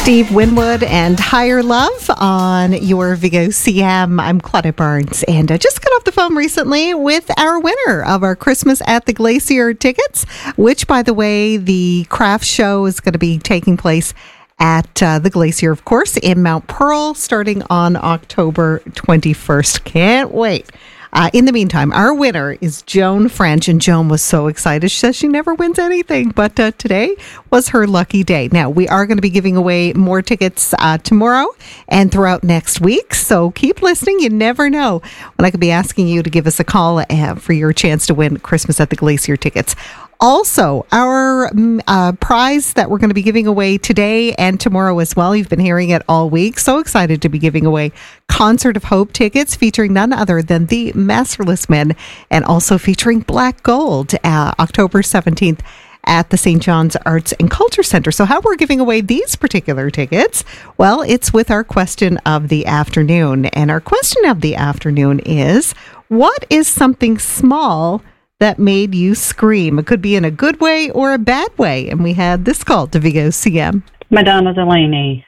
Steve Winwood and Higher Love on your Vigo CM. I'm Claudia Barnes, and I just got off the phone recently with our winner of our Christmas at the Glacier tickets, which, by the way, the craft show is going to be taking place at the Glacier, of course, in Mount Pearl, starting on October 21st. Can't wait. In the meantime, our winner is Joan French, and Joan was so excited. She says she never wins anything, but today was her lucky day. Now, we are going to be giving away more tickets tomorrow and throughout next week, so keep listening. You never know when I could be asking you to give us a call for your chance to win Christmas at the Glacier tickets. Also, our prize that we're going to be giving away today and tomorrow as well. You've been hearing it all week. So excited to be giving away Concert of Hope tickets featuring none other than the Masterless Men, and also featuring Black Gold, October 17th at the St. John's Arts and Culture Center. So how we're giving away these particular tickets? Well, it's with our question of the afternoon. And our question of the afternoon is, what is something small that made you scream? It could be in a good way or a bad way. And we had this call to Vigo CM. Madonna Delaney,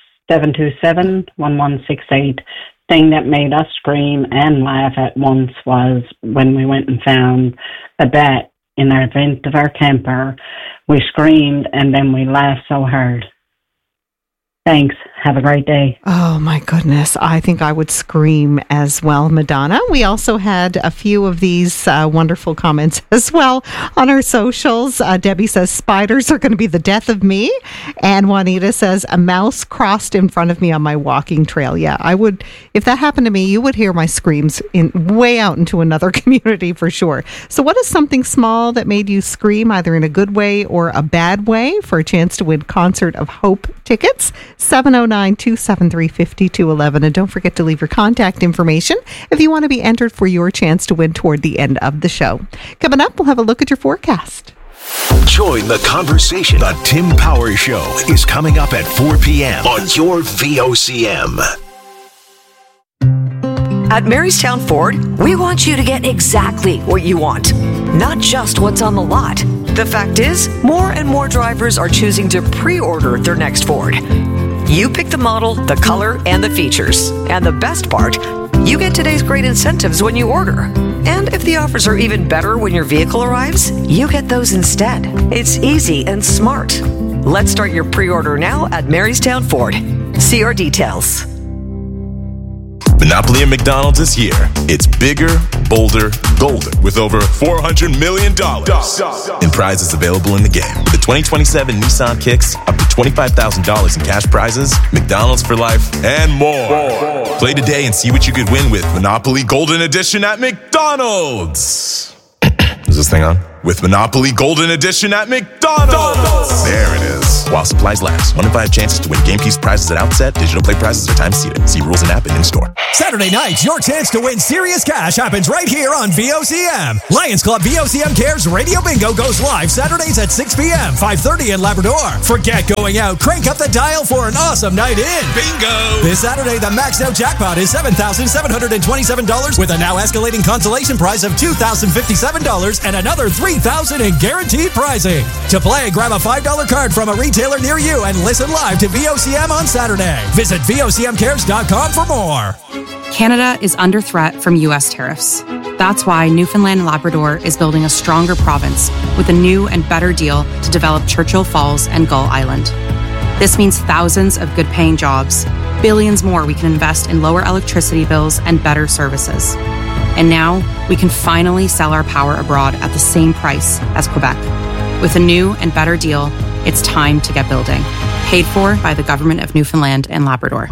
727-1168. Thing that made us scream and laugh at once was when we went and found a bat in our vent of our camper. We screamed and then we laughed so hard. Thanks. Have a great day. Oh, my goodness. I think I would scream as well, Madonna. We also had a few of these wonderful comments as well on our socials. Debbie says, spiders are going to be the death of me. And Juanita says, a mouse crossed in front of me on my walking trail. Yeah, I would. If that happened to me, you would hear my screams way out into another community for sure. So what is something small that made you scream, either in a good way or a bad way, for a chance to win Concert of Hope tickets? 709-273-5211. And don't forget to leave your contact information if you want to be entered for your chance to win toward the end of the show. Coming up, we'll have a look at your forecast. Join the conversation. The Tim Power Show is coming up at 4 p.m. on your VOCM. At Marystown Ford, we want you to get exactly what you want, not just what's on the lot. The fact is, more and more drivers are choosing to pre-order their next Ford. You pick the model, the color, and the features. And the best part, you get today's great incentives when you order. And if the offers are even better when your vehicle arrives, you get those instead. It's easy and smart. Let's start your pre-order now at Marystown Ford. See our details. Monopoly and McDonald's is here. It's bigger, bolder, golden, with over $400 million in prizes available in the game. With the 2027 Nissan Kicks, up to $25,000 in cash prizes, McDonald's for life, and more. Play today and see what you could win with Monopoly Golden Edition at McDonald's. Is this thing on? With Monopoly Golden Edition at McDonald's. There it is. While supplies last. 1 in 5 chances to win game piece prizes at outset. Digital play prizes are time seated. See rules and app and in-store. Saturday night, your chance to win serious cash happens right here on VOCM. Lions Club VOCM Cares Radio Bingo goes live Saturdays at 6 p.m., 5:30 in Labrador. Forget going out. Crank up the dial for an awesome night in. Bingo! This Saturday, the maxed out jackpot is $7,727 with a now escalating consolation prize of $2,057 and another $3,000 in guaranteed prizing. To play, grab a $5 card from a retailer near you and listen live to VOCM on Saturday. Visit VOCMcares.com for more. Canada is under threat from U.S. tariffs. That's why Newfoundland and Labrador is building a stronger province with a new and better deal to develop Churchill Falls and Gull Island. This means thousands of good-paying jobs, billions more we can invest in lower electricity bills and better services. And now we can finally sell our power abroad at the same price as Quebec. With a new and better deal, it's time to get building. Paid for by the Government of Newfoundland and Labrador.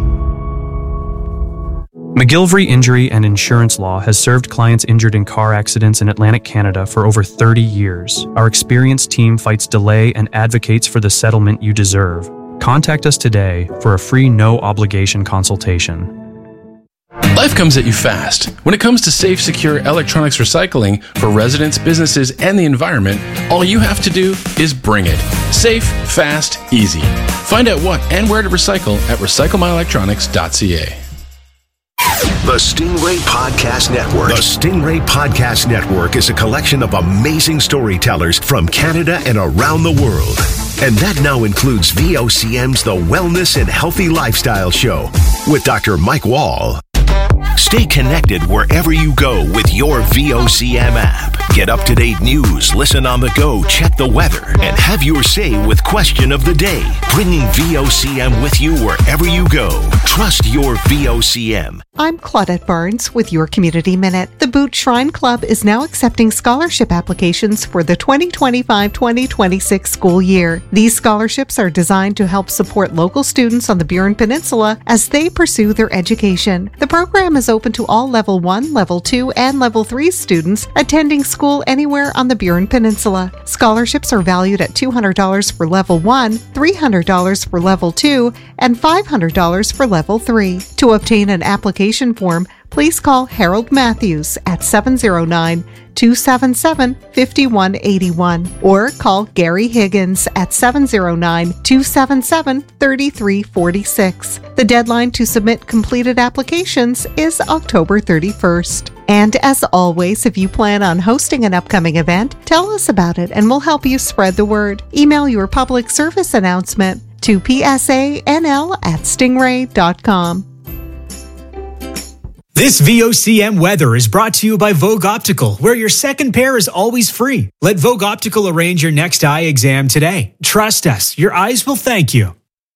McGillivray Injury and Insurance Law has served clients injured in car accidents in Atlantic Canada for over 30 years. Our experienced team fights delay and advocates for the settlement you deserve. Contact us today for a free no-obligation consultation. Life comes at you fast. When it comes to safe, secure electronics recycling for residents, businesses, and the environment, all you have to do is bring it. Safe, fast, easy. Find out what and where to recycle at recyclemyelectronics.ca. The Stingray Podcast Network. The Stingray Podcast Network is a collection of amazing storytellers from Canada and around the world. And that now includes VOCM's The Wellness and Healthy Lifestyle Show with Dr. Mike Wall. Stay connected wherever you go with your VOCM app. Get up-to-date news, listen on the go, check the weather, and have your say with Question of the Day. Bringing VOCM with you wherever you go. Trust your VOCM. I'm Claudette Barnes with your Community Minute. The Boot Shrine Club is now accepting scholarship applications for the 2025-2026 school year. These scholarships are designed to help support local students on the Burin Peninsula as they pursue their education. The program is open to all Level 1, Level 2, and Level 3 students attending school anywhere on the Burin Peninsula. Scholarships are valued at $200 for Level 1, $300 for Level 2, and $500 for Level 3. To obtain an application form, please call Harold Matthews at 709-277-5181 or call Gary Higgins at 709-277-3346. The deadline to submit completed applications is October 31st. And as always, if you plan on hosting an upcoming event, tell us about it and we'll help you spread the word. Email your public service announcement to psanl@stingray.com. This VOCM weather is brought to you by Vogue Optical, where your second pair is always free. Let Vogue Optical arrange your next eye exam today. Trust us, your eyes will thank you.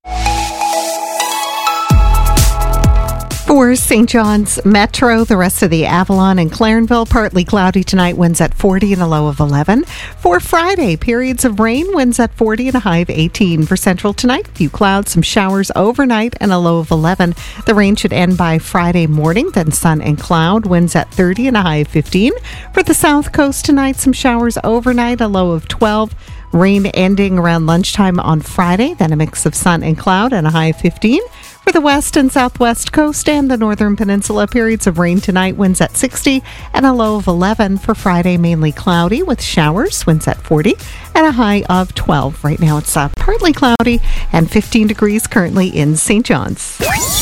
For St. John's Metro, the rest of the Avalon and Clarenville, partly cloudy tonight, winds at 40 and a low of 11. For Friday, periods of rain, winds at 40 and a high of 18. For Central tonight, few clouds, some showers overnight and a low of 11. The rain should end by Friday morning, then sun and cloud, winds at 30 and a high of 15. For the South Coast tonight, some showers overnight, a low of 12. Rain ending around lunchtime on Friday, then a mix of sun and cloud and a high of 15. For the west and southwest coast and the northern peninsula, periods of rain tonight, winds at 60 and a low of 11. For Friday, mainly cloudy with showers, winds at 40 and a high of 12. Right now it's partly cloudy and 15 degrees currently in St. John's.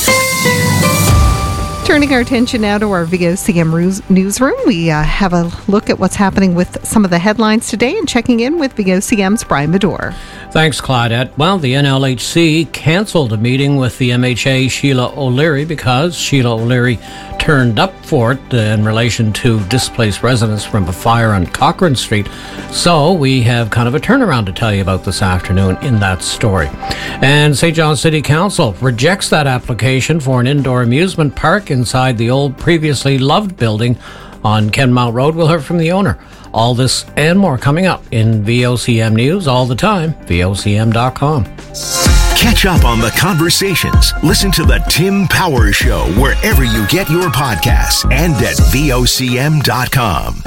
Turning our attention now to our VOCM newsroom, we have a look at what's happening with some of the headlines today and checking in with VOCM's Brian Medore. Thanks, Claudette. Well, the NLHC canceled a meeting with the MHA Sheila O'Leary because Sheila O'Leary turned up for it in relation to displaced residents from a fire on Cochrane Street. So we have kind of a turnaround to tell you about this afternoon in that story. And St. John's City Council rejects that application for an indoor amusement park inside the old previously loved building on Kenmount Road. We'll hear from the owner. All this and more coming up in VOCM News all the time, VOCM.com. Catch up on the conversations. Listen to the Tim Power Show wherever you get your podcasts and at VOCM.com.